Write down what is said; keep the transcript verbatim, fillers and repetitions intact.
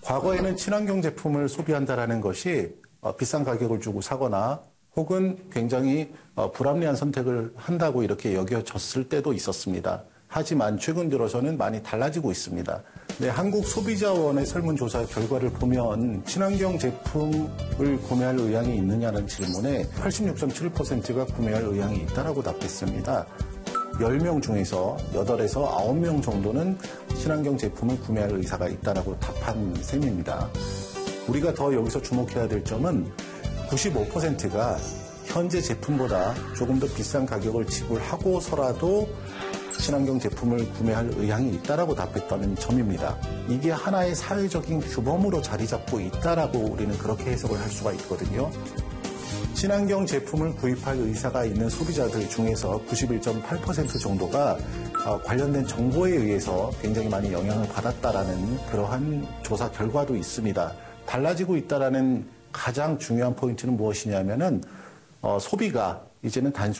과거에는 친환경 제품을 소비한다라는 것이 어, 비싼 가격을 주고 사거나 혹은 굉장히 어, 불합리한 선택을 한다고 이렇게 여겨졌을 때도 있었습니다. 하지만 최근 들어서는 많이 달라지고 있습니다. 네, 한국소비자원의 설문조사 결과를 보면 친환경 제품을 구매할 의향이 있느냐는 질문에 팔십육 점 칠 퍼센트가 구매할 의향이 있다라고 답했습니다. 열 명 중에서 여덟에서 아홉 명 정도는 친환경 제품을 구매할 의사가 있다라고 답한 셈입니다. 우리가 더 여기서 주목해야 될 점은 구십오 퍼센트가 현재 제품보다 조금 더 비싼 가격을 지불하고서라도 친환경 제품을 구매할 의향이 있다라고 답했다는 점입니다. 이게 하나의 사회적인 규범으로 자리 잡고 있다라고 우리는 그렇게 해석을 할 수가 있거든요. 친환경 제품을 구입할 의사가 있는 소비자들 중에서 구십일 점 팔 퍼센트 정도가 관련된 정보에 의해서 굉장히 많이 영향을 받았다라는 그러한 조사 결과도 있습니다. 달라지고 있다라는 가장 중요한 포인트는 무엇이냐면은 어, 소비가 이제는 단순히